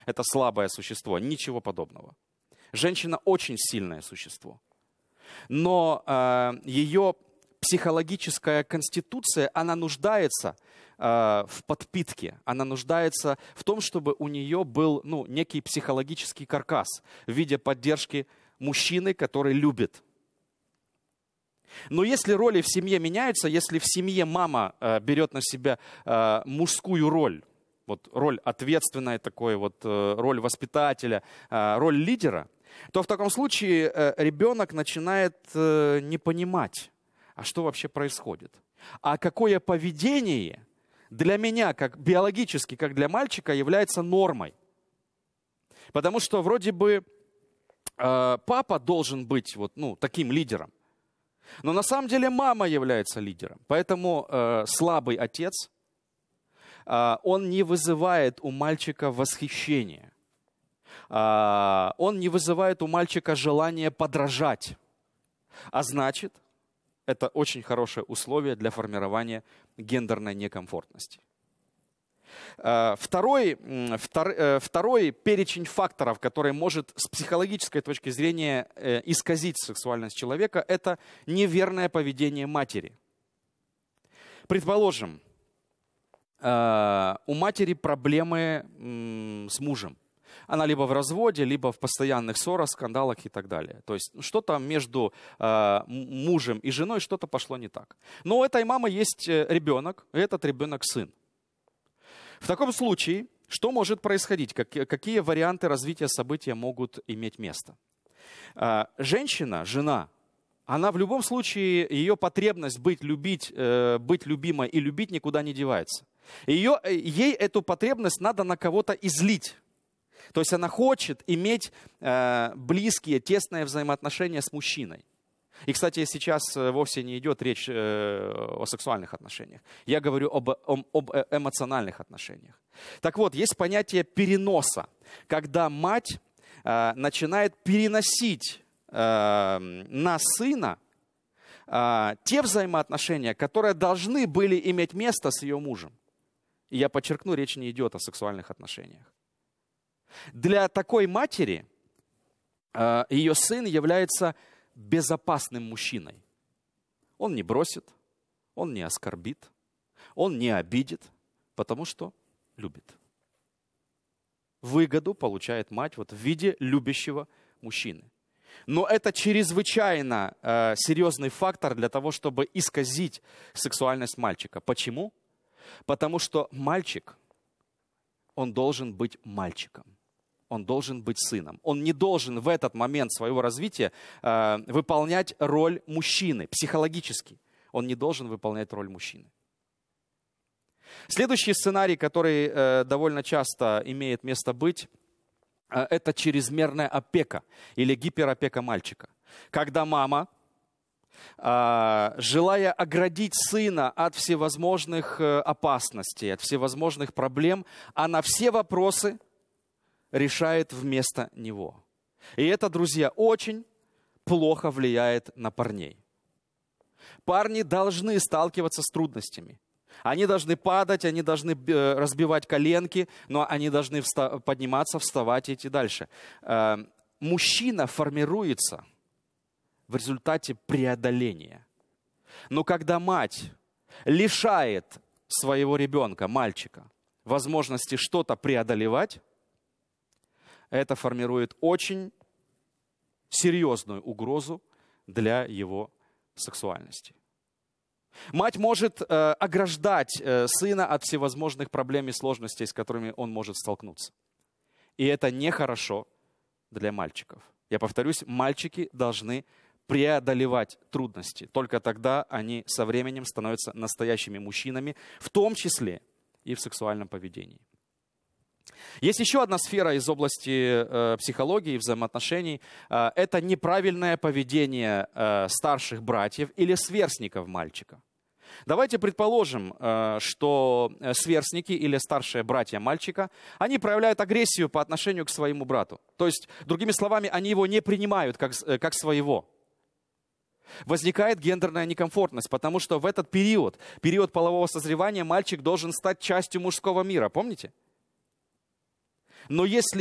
это слабое существо. Ничего подобного. Женщина очень сильное существо. Но ее психологическая конституция, она нуждается в подпитке. Она нуждается в том, чтобы у нее был некий психологический каркас в виде поддержки мужчины, который любит. Но если роли в семье меняются, если в семье мама берет на себя мужскую роль, вот роль ответственная, такой вот роль воспитателя, роль лидера, то в таком случае ребенок начинает не понимать, а что вообще происходит. А какое поведение для меня, как биологически, как для мальчика, является нормой. Потому что вроде бы папа должен быть таким лидером. Но на самом деле мама является лидером. Поэтому слабый отец, он не вызывает у мальчика восхищения. Он не вызывает у мальчика желания подражать. А значит, это очень хорошее условие для формирования гендерной некомфортности. Второй перечень факторов, который может с психологической точки зрения исказить сексуальность человека, это неверное поведение матери. Предположим, у матери проблемы с мужем. Она либо в разводе, либо в постоянных ссорах, скандалах и так далее. То есть что-то между мужем и женой, что-то пошло не так. Но у этой мамы есть ребенок, и этот ребенок сын. В таком случае, что может происходить? Какие варианты развития события могут иметь место? Женщина, жена, она в любом случае, ее потребность быть любимой и любить никуда не девается. Ей эту потребность надо на кого-то излить. То есть она хочет иметь близкие, тесные взаимоотношения с мужчиной. И, кстати, сейчас вовсе не идет речь о сексуальных отношениях. Я говорю об эмоциональных отношениях. Так вот, есть понятие переноса, когда мать начинает переносить на сына те взаимоотношения, которые должны были иметь место с ее мужем. И я подчеркну, речь не идет о сексуальных отношениях. Для такой матери ее сын является безопасным мужчиной. Он не бросит, он не оскорбит, он не обидит, потому что любит. Выгоду получает мать в виде любящего мужчины. Но это чрезвычайно серьезный фактор для того, чтобы исказить сексуальность мальчика. Почему? Потому что мальчик, он должен быть мальчиком. Он должен быть сыном. Он не должен в этот момент своего развития выполнять роль мужчины психологически. Он не должен выполнять роль мужчины. Следующий сценарий, который довольно часто имеет место быть, это чрезмерная опека или гиперопека мальчика. Когда мама, желая оградить сына от всевозможных опасностей, от всевозможных проблем, она все вопросы решает вместо него. И это, друзья, очень плохо влияет на парней. Парни должны сталкиваться с трудностями. Они должны падать, они должны разбивать коленки, но они должны подниматься, вставать и идти дальше. Мужчина формируется в результате преодоления. Но когда мать лишает своего ребенка, мальчика, возможности что-то преодолевать, это формирует очень серьезную угрозу для его сексуальности. Мать может ограждать сына от всевозможных проблем и сложностей, с которыми он может столкнуться. И это нехорошо для мальчиков. Я повторюсь, мальчики должны преодолевать трудности. Только тогда они со временем становятся настоящими мужчинами, в том числе и в сексуальном поведении. Есть еще одна сфера из области психологии и взаимоотношений. Это неправильное поведение старших братьев или сверстников мальчика. Давайте предположим, что сверстники или старшие братья мальчика, они проявляют агрессию по отношению к своему брату. То есть, другими словами, они его не принимают как своего. Возникает гендерная некомфортность, потому что в этот период полового созревания, мальчик должен стать частью мужского мира. Помните? Но если